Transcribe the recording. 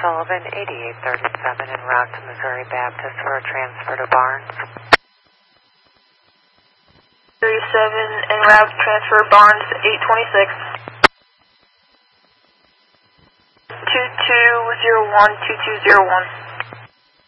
Sullivan, 8837 en route to Missouri Baptist for a transfer to Barnes. 37 en route transfer Barnes, 826. 2201, 2201.